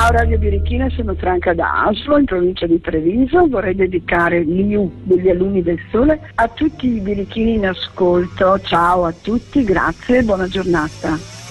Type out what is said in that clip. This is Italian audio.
Ciao Radio Birichina, sono Franca da Aslo, in provincia di Treviso. Vorrei dedicare l'IU degli Alunni del Sole a tutti i birichini in ascolto. Ciao a tutti, grazie e buona giornata.